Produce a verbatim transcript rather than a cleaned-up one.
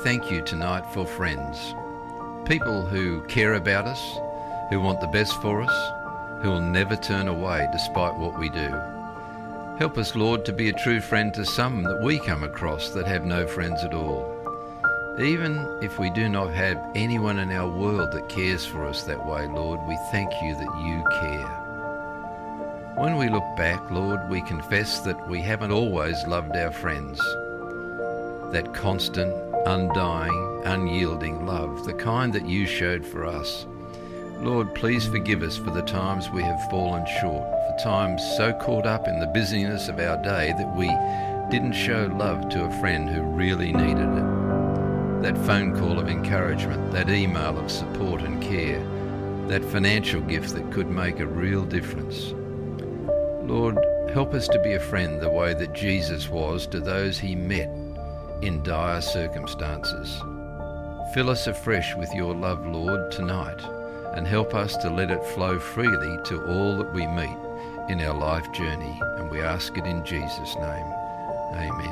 thank you tonight for friends. People who care about us, who want the best for us, who will never turn away despite what we do. Help us, Lord, to be a true friend to some that we come across that have no friends at all. Even if we do not have anyone in our world that cares for us that way, Lord, we thank you that you care. When we look back, Lord, we confess that we haven't always loved our friends. That constant, undying, unyielding love, the kind that you showed for us. Lord, please forgive us for the times we have fallen short, for times so caught up in the busyness of our day that we didn't show love to a friend who really needed it. That phone call of encouragement, that email of support and care, that financial gift that could make a real difference. Lord, help us to be a friend the way that Jesus was to those he met in dire circumstances. Fill us afresh with your love, Lord, tonight, and help us to let it flow freely to all that we meet in our life journey. And we ask it in Jesus' name. Amen.